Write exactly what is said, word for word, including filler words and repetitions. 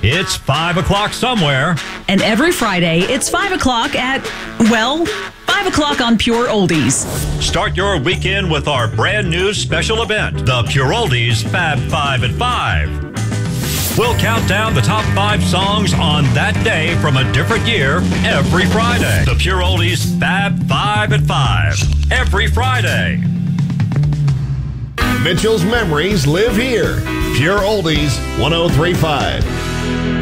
it's five o'clock somewhere. And every Friday, it's five o'clock at, well, five o'clock on Pure Oldies. Start your weekend with our brand new special event, the Pure Oldies Fab Five at Five. We'll count down the top five songs on that day from a different year every Friday. The Pure Oldies Fab Five at Five, every Friday. Mitchell's memories live here. Pure Oldies one oh three point five.